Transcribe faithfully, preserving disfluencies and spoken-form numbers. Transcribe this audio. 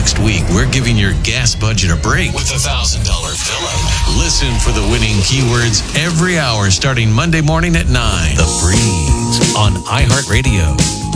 Next week, we're giving your gas budget a break with a one thousand dollars fill-up. Listen for the winning keywords every hour starting Monday morning at nine. The Breeze on iHeartRadio.